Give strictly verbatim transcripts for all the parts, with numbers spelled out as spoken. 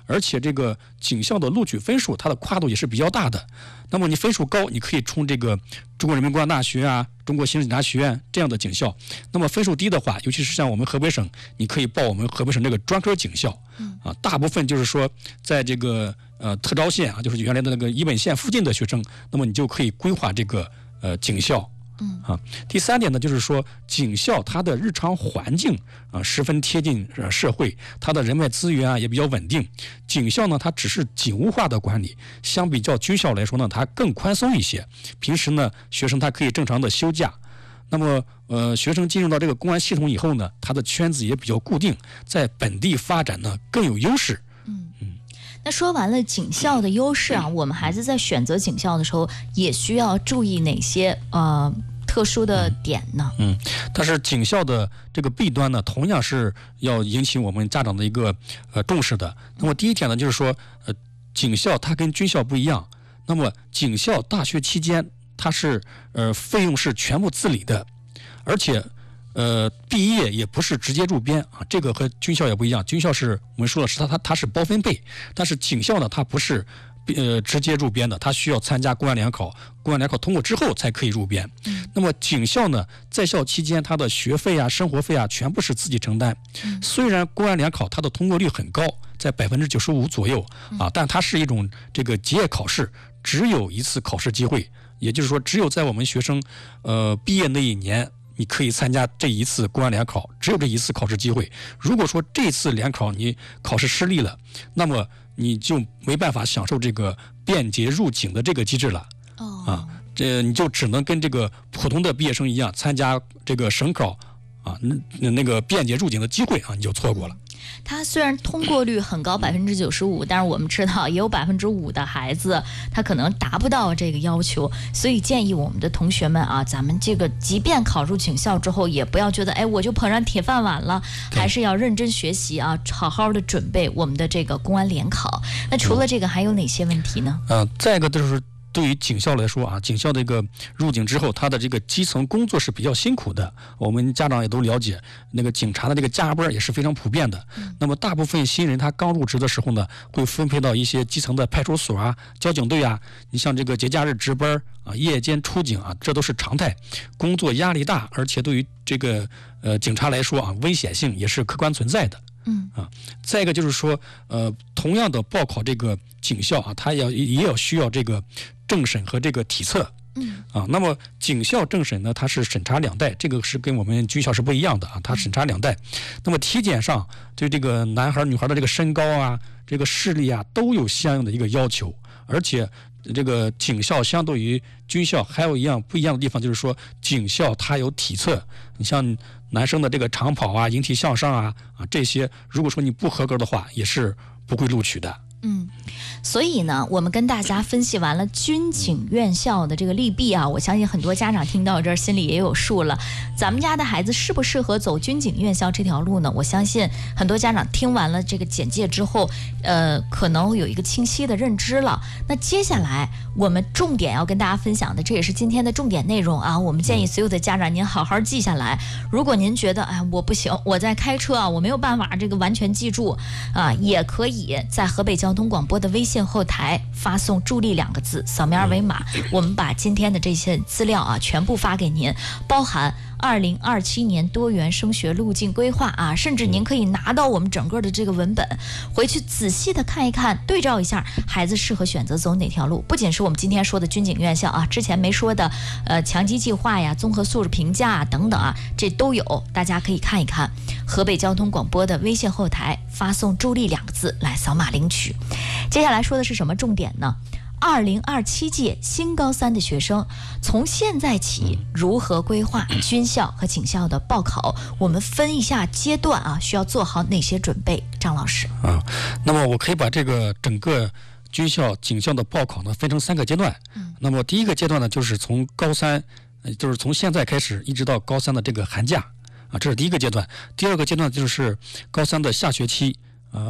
而且这个警校的录取分数它的跨度也是比较大的。那么你分数高，你可以冲这个中国人民公安大学啊、中国刑事警察学院这样的警校。那么分数低的话，尤其是像我们河北省，你可以报我们河北省这个专科警校。啊，大部分就是说在这个呃特招县啊，就是原来的那个沂本县附近的学生，那么你就可以规划这个呃警校。嗯啊，第三点呢，就是说警校它的日常环境啊十分贴近呃社会，它的人脉资源啊也比较稳定。警校呢，它只是警务化的管理，相比较军校来说呢，它更宽松一些。平时呢，学生他可以正常的休假。那么呃，学生进入到这个公安系统以后呢，他的圈子也比较固定，在本地发展呢更有优势。 嗯嗯。那说完了警校的优势啊，我们孩子在选择警校的时候，也需要注意哪些呃特殊的点呢？ 嗯，但是警校的这个弊端呢，同样是要引起我们家长的一个呃重视的。那么第一点呢，就是说呃，警校它跟军校不一样。那么警校大学期间，它是呃费用是全部自理的，而且。呃，毕业也不是直接入编啊，这个和军校也不一样。军校是我们说的是它它它是包分配，但是警校呢，它不是呃直接入编的，它需要参加公安联考，公安联考通过之后才可以入编。嗯、那么警校呢，在校期间它的学费啊、生活费啊，全部是自己承担。嗯、虽然公安联考它的通过率很高，在百分之九十五左右啊，但它是一种这个结业考试，只有一次考试机会，也就是说，只有在我们学生呃毕业那一年。你可以参加这一次公安联考，只有这一次考试机会。如果说这次联考你考试失利了，那么你就没办法享受这个便捷入警的这个机制了。哦，啊，这你就只能跟这个普通的毕业生一样，参加这个省考啊，那那个便捷入警的机会啊，你就错过了。 它虽然通过率很高，百分之九十五，但是我们知道也有百分之五的孩子他可能达不到这个要求，所以建议我们的同学们啊，咱们这个即便考入警校之后，也不要觉得哎我就捧上铁饭碗了，还是要认真学习啊，好好的准备我们的这个公安联考。那除了这个还有哪些问题呢？ 嗯、呃，再一个就是。对于警校来说啊，警校这个入警之后，他的这个基层工作是比较辛苦的。我们家长也都了解，那个警察的这个加班也是非常普遍的。嗯、那么大部分新人他刚入职的时候呢，会分配到一些基层的派出所啊、交警队啊。你像这个节假日值班啊、夜间出警啊，这都是常态，工作压力大，而且对于这个呃警察来说啊，危险性也是客观存在的。嗯啊，再一个就是说，呃，同样的报考这个警校啊，它要也要需要这个政审和这个体测。嗯啊，那么警校政审呢，它是审查两代，这个是跟我们军校是不一样的啊，它审查两代。那么体检上对这个男孩女孩的这个身高啊、这个视力啊，都有相应的一个要求，而且。这个警校相对于军校还有一样不一样的地方，就是说警校它有体测，你像男生的这个长跑啊、引体向上啊啊这些，如果说你不合格的话，也是不会录取的。 嗯，所以呢，我们跟大家分析完了军警院校的这个利弊啊，我相信很多家长听到这儿心里也有数了。咱们家的孩子适不适合走军警院校这条路呢？我相信很多家长听完了这个简介之后，呃，可能有一个清晰的认知了。那接下来我们重点要跟大家分享的，这也是今天的重点内容啊。我们建议所有的家长您好好记下来。如果您觉得哎我不行，我在开车啊，我没有办法这个完全记住啊，也可以在河北交通广播的微信后台发送助力两个字，扫描二维码，我们把今天的这些资料啊全部发给您，包含二零二七年多元升学路径规划啊，甚至您可以拿到我们整个的这个文本，回去仔细的看一看，对照一下孩子适合选择走哪条路。不仅是我们今天说的军警院校啊，之前没说的呃强基计划呀、综合素质评价啊等等啊，这都有，大家可以看一看。河北交通广播的微信后台发送助力两个字来扫码领取。接下来说的是什么重点呢？二零二七届新高三的学生从现在起如何规划军校和警校的报考？我们分一下阶段啊，需要做好哪些准备？张老师啊，那么我可以把这个整个军校、警校的报考呢分成三个阶段。嗯，那么第一个阶段呢，就是从高三，就是从现在开始一直到高三的这个寒假啊，这是第一个阶段。第二个阶段就是高三的下学期啊。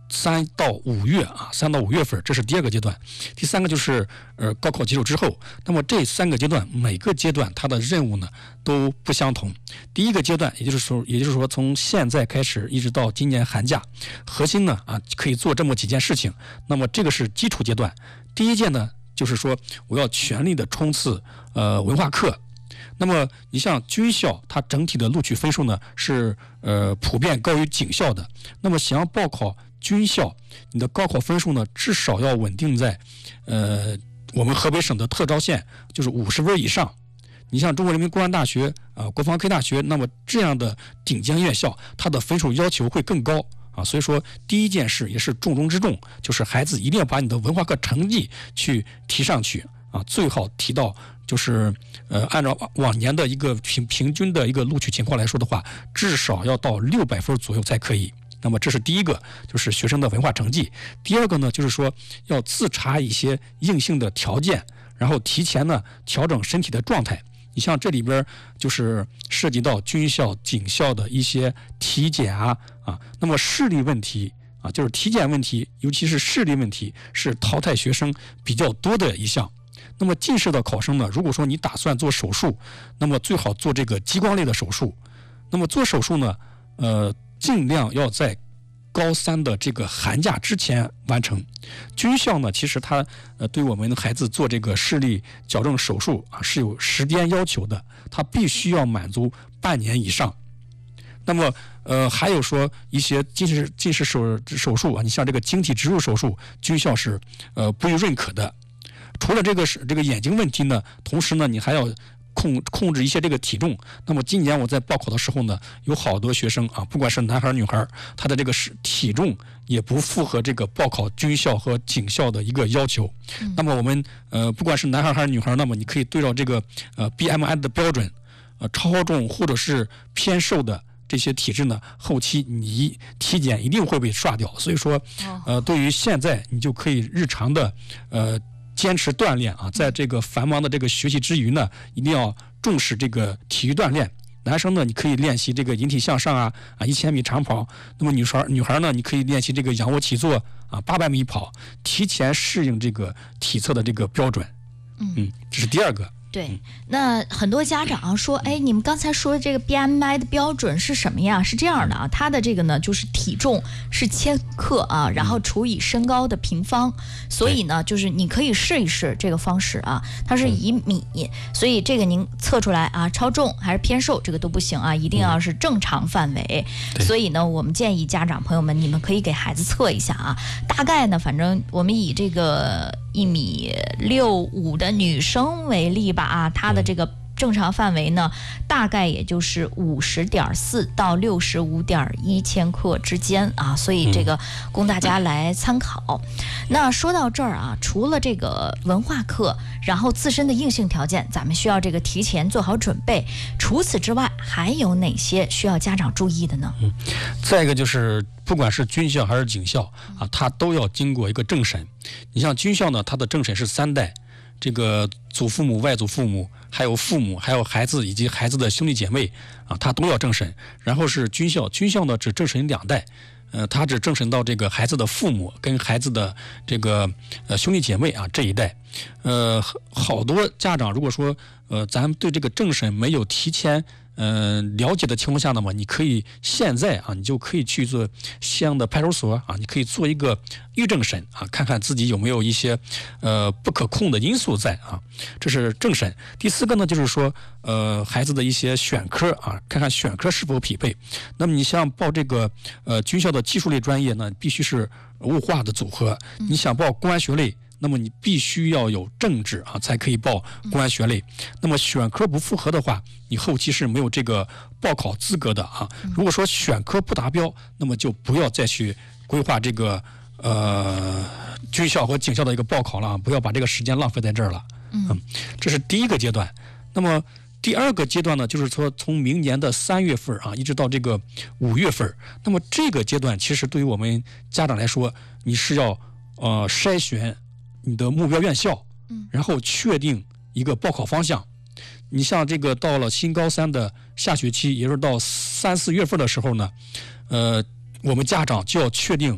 三到五月啊，三到五月份，这是第二个阶段。第三个就是呃高考结束之后，那么这三个阶段每个阶段它的任务呢都不相同。第一个阶段，也就是说，也就是说从现在开始一直到今年寒假，核心呢啊可以做这么几件事情。那么这个是基础阶段。第一件呢，就是说我要全力的冲刺呃文化课。那么你像军校，它整体的录取分数呢是呃普遍高于警校的。那么想要报考军校，你的高考分数呢至少要稳定在呃我们河北省的特招线，就是五十分以上。你像中国人民公安大学啊、呃、国防科技大学，那么这样的顶尖院校，它的分数要求会更高啊。所以说第一件事也是重中之重，就是孩子一定要把你的文化课成绩去提上去啊，最好提到就是呃按照往年的一个平平均的一个录取情况来说的话，至少要到六百分左右才可以。那么这是第一个，就是学生的文化成绩。第二个呢，就是说要自查一些硬性的条件，然后提前呢调整身体的状态。你像这里边就是涉及到军校、警校的一些体检啊啊，那么视力问题啊，就是体检问题，尤其是视力问题是淘汰学生比较多的一项。那么近视的考生呢，如果说你打算做手术，那么最好做这个激光类的手术。那么做手术呢，呃。尽量要在高三的这个寒假之前完成。军校呢，其实它呃对我们的孩子做这个视力矫正手术啊是有时间要求的，它必须要满足半年以上。那么呃还有说一些近视近视手手术啊，你像这个晶体植入手术，军校是呃不予认可的。除了这个是这个眼睛问题呢，同时呢你还要控控制一些这个体重。那么今年我在报考的时候呢，有好多学生啊，不管是男孩女孩，他的这个是体重也不符合这个报考军校和警校的一个要求。嗯、那么我们呃不管是男孩还是女孩，那么你可以对照这个呃 B M I 的标准，呃超重或者是偏瘦的这些体质呢，后期你体检一定会被刷掉。所以说呃对于现在你就可以日常的呃。坚持锻炼啊，在这个繁忙的这个学习之余呢，一定要重视这个体育锻炼。男生呢，你可以练习这个引体向上啊啊一千米长跑。那么女孩女孩呢，你可以练习这个仰卧起坐啊八百米跑，提前适应这个体测的这个标准。嗯，这是第二个。 对，那很多家长说，哎，你们刚才说的这个 B M I 的标准是什么呀？是这样的啊，它的这个呢就是体重是千克啊，然后除以身高的平方，所以呢就是你可以试一试这个方式啊，它是以米，所以这个您测出来啊，超重还是偏瘦这个都不行啊，一定要是正常范围。所以呢，我们建议家长朋友们，你们可以给孩子测一下啊，大概呢，反正我们以这个一米六五的女生为例吧。啊，它的这个正常范围呢，大概也就是五十点四到六十五点一千克之间啊，所以这个供大家来参考。那说到这儿啊，除了这个文化课，然后自身的硬性条件，咱们需要这个提前做好准备。除此之外，还有哪些需要家长注意的呢？ 嗯，再一个就是，不管是军校还是警校啊，它都要经过一个政审。你像军校呢，它的政审是三代。这个祖父母、外祖父母，还有父母，还有孩子以及孩子的兄弟姐妹啊，他都要政审。然后是军校，军校呢只政审两代，呃，他只政审到这个孩子的父母跟孩子的这个呃兄弟姐妹啊这一代。呃，好多家长如果说呃咱对这个政审没有提前呃了解的情况下呢嘛，你可以现在啊，你就可以去做相应的派出所啊，你可以做一个预政审啊，看看自己有没有一些呃不可控的因素在啊，这是政审。第四个呢，就是说呃孩子的一些选科啊，看看选科是否匹配。那么你像报这个呃军校的技术类专业呢，必须是物化的组合。你想报公安学类，那么你必须要有政治啊，才可以报公安学类。那么选科不符合的话，你后期是没有这个报考资格的啊。如果说选科不达标，那么就不要再去规划这个呃军校和警校的一个报考了，不要把这个时间浪费在这儿了。嗯，这是第一个阶段。那么第二个阶段呢，就是说从明年的三月份啊，一直到这个五月份。那么这个阶段其实对于我们家长来说，你是要呃筛选你的目标院校，然后确定一个报考方向。你像这个到了新高三的下学期，也就是到三四月份的时候呢，呃，我们家长就要确定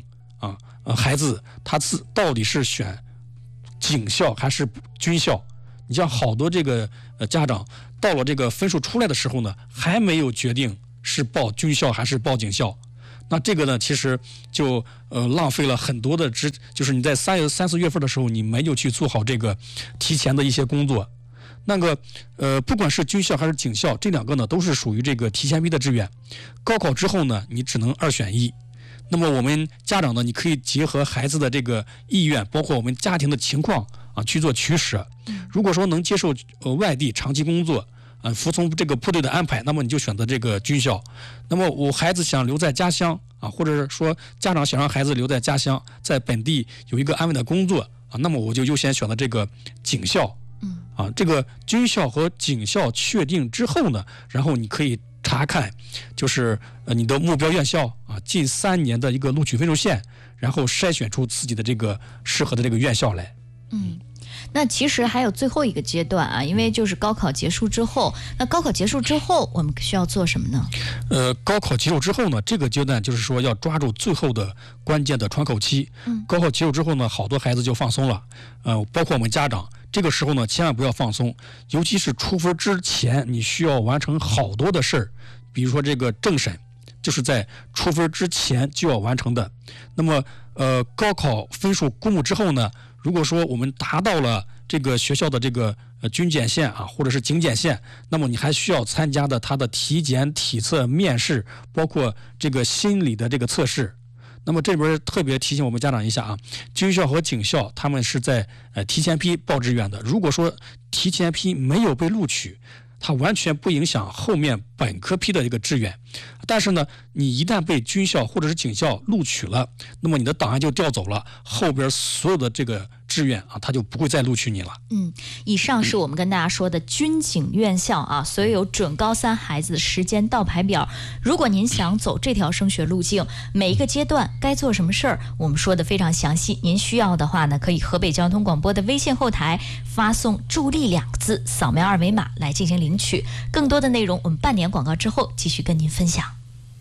啊，呃，孩子他是到底是选警校还是军校？你像好多这个呃家长到了这个分数出来的时候呢，还没有决定是报军校还是报警校。那这个呢，其实就呃浪费了很多的之，就是你在三月三四月份的时候，你没有去做好这个提前的一些工作。那个呃，不管是军校还是警校，这两个呢都是属于这个提前批的志愿。高考之后呢，你只能二选一。那么我们家长呢，你可以结合孩子的这个意愿，包括我们家庭的情况啊，去做取舍。如果说能接受呃外地长期工作，呃，服从这个部队的安排，那么你就选择这个军校。那么我孩子想留在家乡啊，或者说家长想让孩子留在家乡，在本地有一个安稳的工作啊，那么我就优先选择这个警校。嗯，啊，这个军校和警校确定之后呢，然后你可以查看，就是呃你的目标院校啊，近三年的一个录取分数线，然后筛选出自己的这个适合的这个院校来。 嗯。那其实还有最后一个阶段啊，因为就是高考结束之后，那高考结束之后我们需要做什么呢？ 呃，高考结束之后呢，这个阶段就是说要抓住最后的关键的喘口期。嗯，高考结束之后呢，好多孩子就放松了，呃，包括我们家长，这个时候呢，千万不要放松，尤其是出分之前，你需要完成好多的事儿，比如说这个政审，就是在出分之前就要完成的。那么，呃，高考分数公布之后呢，如果说我们达到了这个学校的这个呃军检线啊，或者是警检线，那么你还需要参加的他的体检、体测、面试，包括这个心理的这个测试。那么这边特别提醒我们家长一下啊，军校和警校他们是在呃提前批报志愿的。如果说提前批没有被录取，它完全不影响后面本科批的一个志愿。但是呢，你一旦被军校或者是警校录取了，那么你的档案就调走了，后边所有的这个志愿啊，它就不会再录取你了。 嗯，以上是我们跟大家说的军警院校啊，所有准高三孩子的时间倒排表。如果您想走这条升学路径，每一个阶段该做什么事儿，我们说的非常详细。您需要的话呢，可以河北交通广播的微信后台发送“助力”两个字，扫描二维码来进行领取。更多的内容，我们半点广告之后继续跟您分享。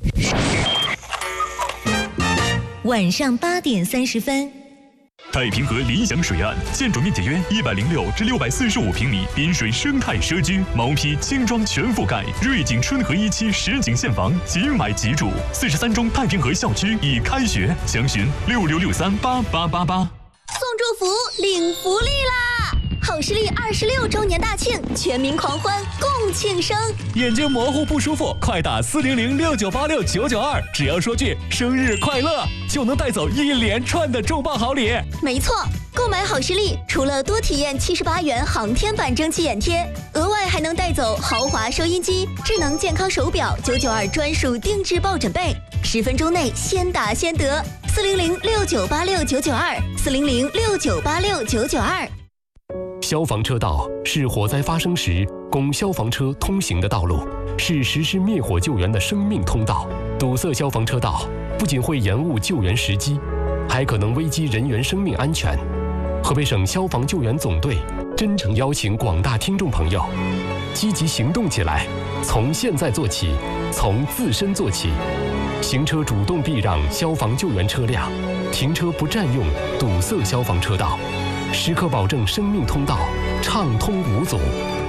晚上八点三十分。 太平河理想水岸，建筑面积约一百零六至六百四十五平米，滨水生态社区，毛坯轻装全覆盖，瑞景春和一期实景现房，即买即住。四十三中太平河校区已开学，详询六六六三八八八八。 送祝福，领福利啦！好视力二十六周年大庆，全民狂欢，共庆生。 眼睛模糊不舒服，快打四零零六九八六九九二，只要说句生日快乐，就能带走一连串的重磅好礼。 没错，购买好视力，除了多体验七十八元航天版蒸汽眼贴，额外还能带走豪华收音机、智能健康手表、九九二专属定制抱枕被，十分钟内先打先得。四零零六九八六九九二，四零零六九八六九九二。 消防车道是火灾发生时供消防车通行的道路，是实施灭火救援的生命通道。堵塞消防车道不仅会延误救援时机，还可能危及人员生命安全。河北省消防救援总队真诚邀请广大听众朋友积极行动起来，从现在做起，从自身做起。行车主动避让消防救援车辆，停车不占用堵塞消防车道，时刻保证生命通道畅通无阻。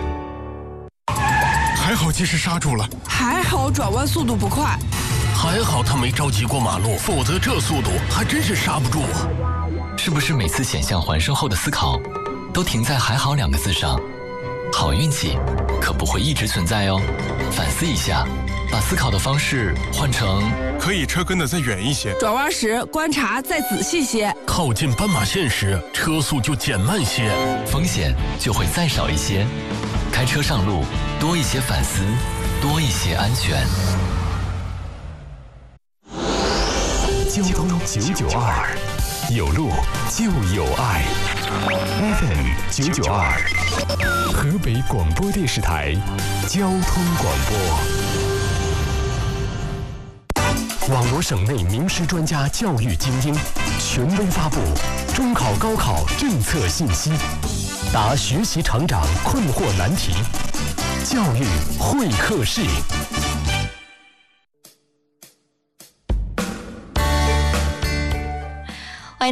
还好及时刹住了， 还好转弯速度不快， 还好他没着急过马路，否则这速度还真是刹不住啊！ 是不是每次险象环生后的思考都停在还好两个字上？好运气可不会一直存在哦，反思一下，把思考的方式换成可以车跟得再远一些， 转弯时观察再仔细些， 靠近斑马线时车速就减慢些， 风险就会再少一些。开车上路多一些反思，多一些安全。 交通九九二，有路就有爱。F M 九九二，河北广播电视台交通广播。网罗省内名师专家教育精英，权威发布中考高考政策信息，答学习成长困惑难题，教育会客室。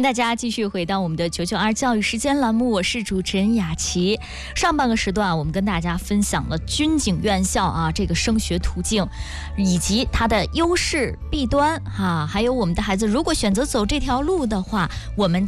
迎大家继续回到我们的九九二教育时间栏目，我是主持人雅琪。上半个时段我们跟大家分享了军警院校啊这个升学途径，以及它的优势弊端哈、啊，还有我们的孩子如果选择走这条路的话，我们